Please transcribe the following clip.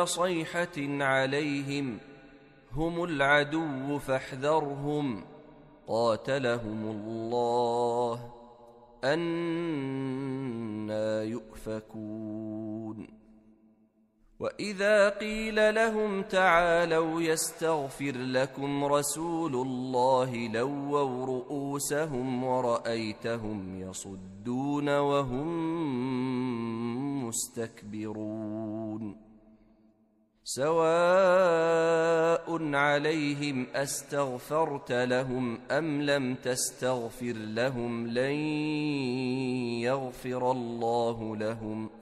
صيحة عليهم هم العدو فاحذرهم قاتلهم الله أنى يؤفكون وإذا قيل لهم تعالوا يستغفر لكم رسول الله لووا رؤوسهم ورأيتهم يصدون وهم مستكبرون سواء عليهم أستغفرت لهم أم لم تستغفر لهم لن يغفر الله لهم